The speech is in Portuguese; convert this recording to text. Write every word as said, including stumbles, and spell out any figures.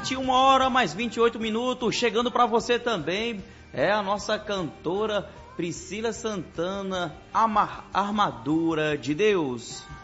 vinte e uma horas mais vinte e oito minutos, chegando para você também, é a nossa cantora Priscila Santana, Armadura de Deus.